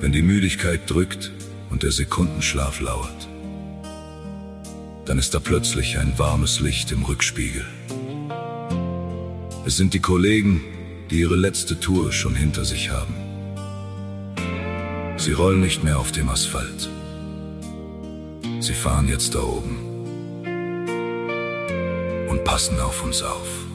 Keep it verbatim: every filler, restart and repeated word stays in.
Wenn die Müdigkeit drückt und der Sekundenschlaf lauert, dann ist da plötzlich ein warmes Licht im Rückspiegel. Es sind die Kollegen, die ihre letzte Tour schon hinter sich haben. Sie rollen nicht mehr auf dem Asphalt. Sie fahren jetzt da oben und passen auf uns auf.